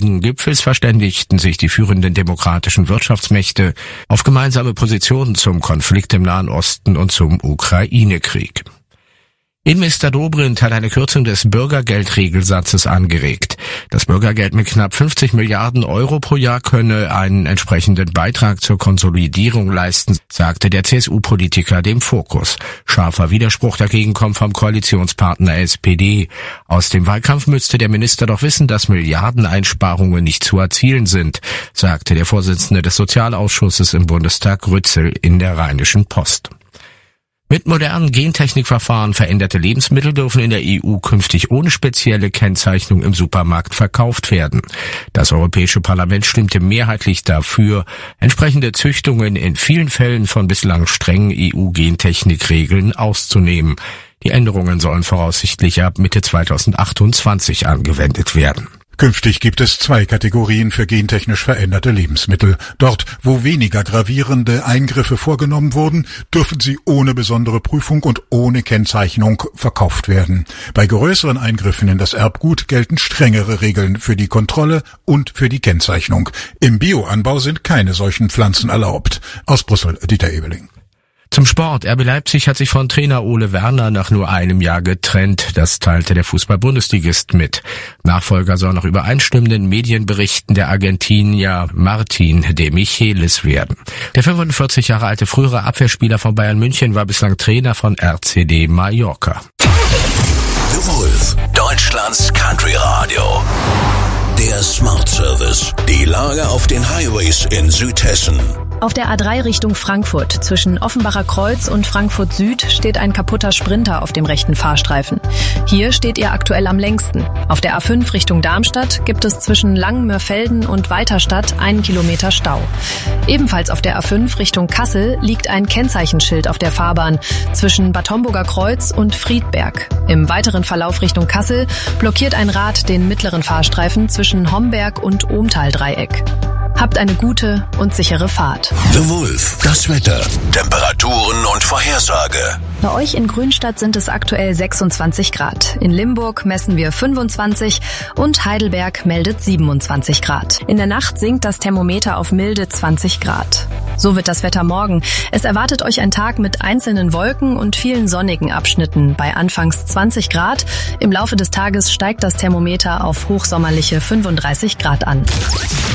heutigen Gipfels verständigten sich die führenden demokratischen Wirtschaftsmächte auf gemeinsame Positionen zum Konflikt im Nahen Osten und zum Ukraine-Krieg. Innenminister Dobrindt hat eine Kürzung des Bürgergeldregelsatzes angeregt. Das Bürgergeld mit knapp 50 Milliarden Euro pro Jahr könne einen entsprechenden Beitrag zur Konsolidierung leisten, sagte der CSU-Politiker dem Fokus. Scharfer Widerspruch dagegen kommt vom Koalitionspartner SPD. Aus dem Wahlkampf müsste der Minister doch wissen, dass Milliardeneinsparungen nicht zu erzielen sind, sagte der Vorsitzende des Sozialausschusses im Bundestag Rützel in der Rheinischen Post. Mit modernen Gentechnikverfahren veränderte Lebensmittel dürfen in der EU künftig ohne spezielle Kennzeichnung im Supermarkt verkauft werden. Das Europäische Parlament stimmte mehrheitlich dafür, entsprechende Züchtungen in vielen Fällen von bislang strengen EU-Gentechnikregeln auszunehmen. Die Änderungen sollen voraussichtlich ab Mitte 2028 angewendet werden. Künftig gibt es 2 Kategorien für gentechnisch veränderte Lebensmittel. Dort, wo weniger gravierende Eingriffe vorgenommen wurden, dürfen sie ohne besondere Prüfung und ohne Kennzeichnung verkauft werden. Bei größeren Eingriffen in das Erbgut gelten strengere Regeln für die Kontrolle und für die Kennzeichnung. Im Bioanbau sind keine solchen Pflanzen erlaubt. Aus Brüssel, Dieter Ebeling. Zum Sport. RB Leipzig hat sich von Trainer Ole Werner nach nur einem Jahr getrennt. Das teilte der Fußball-Bundesligist mit. Nachfolger soll nach übereinstimmenden Medienberichten der Argentinier Martin de Michelis werden. Der 45 Jahre alte frühere Abwehrspieler von Bayern München war bislang Trainer von RCD Mallorca. The Wolf, Deutschlands Country Radio. Der Smart Service. Die Lage auf den Highways in Südhessen. Auf der A3 Richtung Frankfurt zwischen Offenbacher Kreuz und Frankfurt Süd steht ein kaputter Sprinter auf dem rechten Fahrstreifen. Hier steht ihr aktuell am längsten. Auf der A5 Richtung Darmstadt gibt es zwischen Langenmörfelden und Weiterstadt 1 Kilometer Stau. Ebenfalls auf der A5 Richtung Kassel liegt ein Kennzeichenschild auf der Fahrbahn zwischen Bad Homburger Kreuz und Friedberg. Im weiteren Verlauf Richtung Kassel blockiert ein Rad den mittleren Fahrstreifen zwischen Homberg und Ohmtal-Dreieck. Habt eine gute und sichere Fahrt. The Wolf, das Wetter, Temperaturen und Vorhersage. Bei euch in Grünstadt sind es aktuell 26 Grad. In Limburg messen wir 25 und Heidelberg meldet 27 Grad. In der Nacht sinkt das Thermometer auf milde 20 Grad. So wird das Wetter morgen. Es erwartet euch ein Tag mit einzelnen Wolken und vielen sonnigen Abschnitten bei anfangs 20 Grad. Im Laufe des Tages steigt das Thermometer auf hochsommerliche 35 Grad an.